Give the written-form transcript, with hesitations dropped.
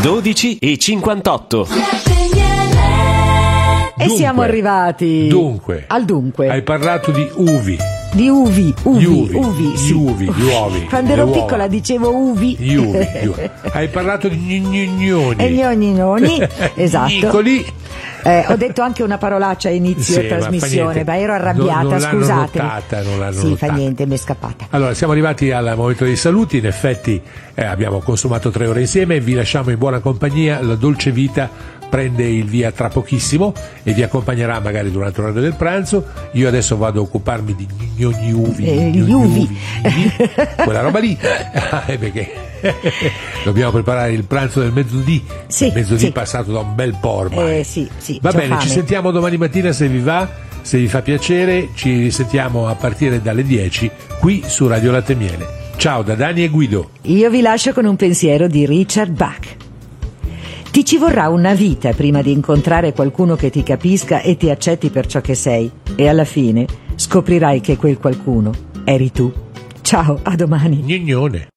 12:58. E siamo arrivati al dunque. Hai parlato di uvi. Di uvi, sì. Gli uovi. Quando ero piccola dicevo uvi. Gli uvi. Hai parlato di gnognoni. E gnognoni, esatto. Nicoli. Ho detto anche una parolaccia a inizio trasmissione, ma ero arrabbiata, scusate. Non l'hanno sì, notata. Fa niente, mi è scappata. Allora, siamo arrivati al momento dei saluti. In effetti abbiamo consumato 3 ore insieme, vi lasciamo in buona compagnia. La dolce vita prende il via tra pochissimo e vi accompagnerà magari durante l'orario del pranzo. Io adesso vado a occuparmi di gnogni uvi, quella roba lì, perché dobbiamo preparare il pranzo del mezzodì, passato da un bel po' ormai. Sì, va bene, fame. Ci sentiamo domani mattina se vi va, se vi fa piacere. Ci risentiamo a partire dalle 10 qui su Radio Latte e Miele. Ciao da Dani e Guido. Io vi lascio con un pensiero di Richard Bach. Ti ci vorrà una vita prima di incontrare qualcuno che ti capisca e ti accetti per ciò che sei, e alla fine scoprirai che quel qualcuno eri tu. Ciao, a domani. Gnognone.